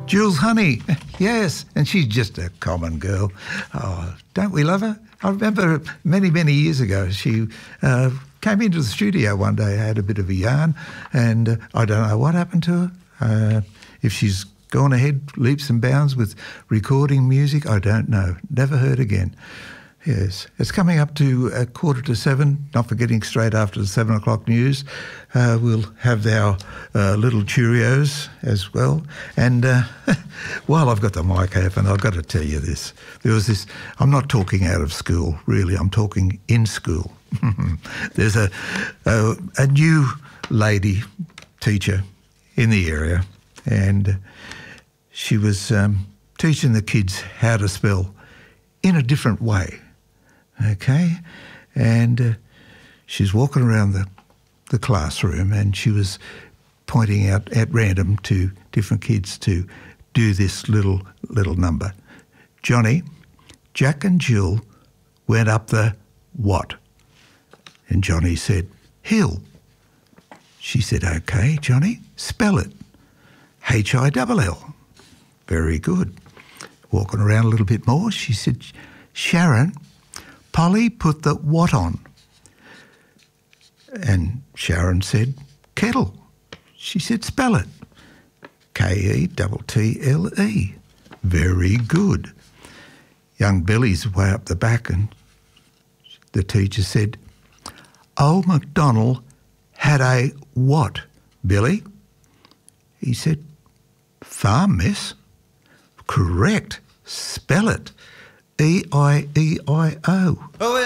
Jules Honey, yes, and she's just a common girl. Oh, don't we love her? I remember many, many years ago she came into the studio one day, had a bit of a yarn, and I don't know what happened to her. If she's gone ahead leaps and bounds with recording music, I don't know. Never heard again. Yes, it's coming up to 7:15, not forgetting straight after the 7 o'clock news. We'll have our little Cheerios as well. And while I've got the mic open, I've got to tell you this. There was this, I'm not talking out of school, really, I'm talking in school. There's a new lady teacher in the area, and she was teaching the kids how to spell in a different way. Okay, and she's walking around the classroom and she was pointing out at random to different kids to do this little number. Johnny, Jack and Jill went up the what? And Johnny said, hill. She said, okay, Johnny, spell it. Hill. Very good. Walking around a little bit more, she said, Sharon, Polly put the what on? And Sharon said, kettle. She said, spell it. Kettle. Very good. Young Billy's way up the back, and the teacher said, Old MacDonald had a what, Billy? He said, farm, miss. Correct. Spell it. E-I-E-I-O. Oh,